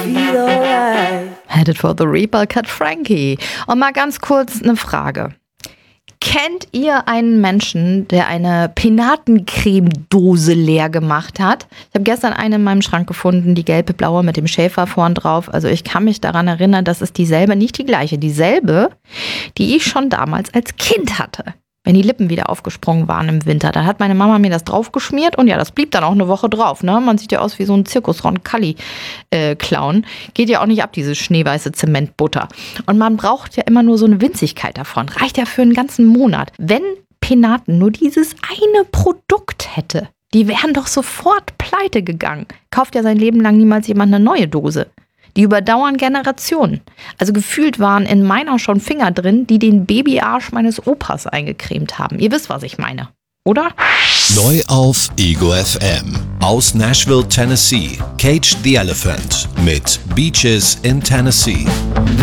Headed for the Reaper, Cat Frankie. Und mal ganz kurz eine Frage. Kennt ihr einen Menschen, der eine Penatencremedose leer gemacht hat? Ich habe gestern eine in meinem Schrank gefunden, die gelbe-blaue mit dem Schäfer vorn drauf. Also ich kann mich daran erinnern, das ist dieselbe, nicht die gleiche, dieselbe, die ich schon damals als Kind hatte. Wenn die Lippen wieder aufgesprungen waren im Winter, da hat meine Mama mir das draufgeschmiert und ja, das blieb dann auch eine Woche drauf. Ne? Man sieht ja aus wie so ein Zirkus-Roncalli-Clown. Geht ja auch nicht ab, diese schneeweiße Zementbutter. Und man braucht ja immer nur so eine Winzigkeit davon. Reicht ja für einen ganzen Monat. Wenn Penaten nur dieses eine Produkt hätte, die wären doch sofort pleite gegangen. Kauft ja sein Leben lang niemals jemand eine neue Dose. Die überdauern Generationen. Also gefühlt waren in meiner schon Finger drin, die den Babyarsch meines Opas eingecremt haben. Ihr wisst, was ich meine, oder? Neu auf Ego FM. Aus Nashville, Tennessee. Cage the Elephant mit Beaches in Tennessee.